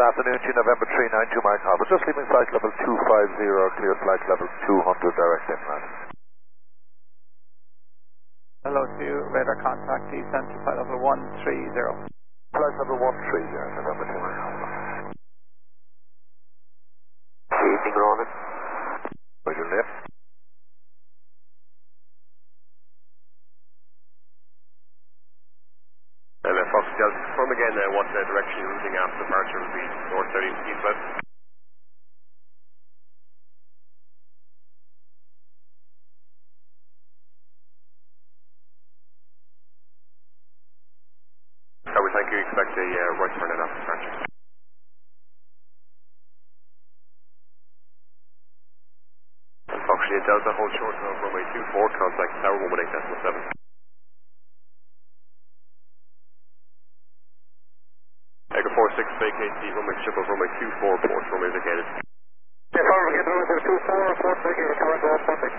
afternoon to November 392 Mike Harbour. Just leaving flight level 250, clear flight level 200 direct inland. Hello to you, radar contact descent to flight level 130. Flight level 130, November 2 Mike Harbour. Evening, Ronan. Where's your name? Fox Delta, confirm again what direction you're routing after departure will be, north 30 east-west. Copy, thank you. Expect a right turn in after departure. Fox Delta, hold short of runway 24, contact tower 118.7. Echo 46, vacate the runway ship of runway 24, port runway vacated. Yeah, forward, get runway 24, port vacated, current 1.6.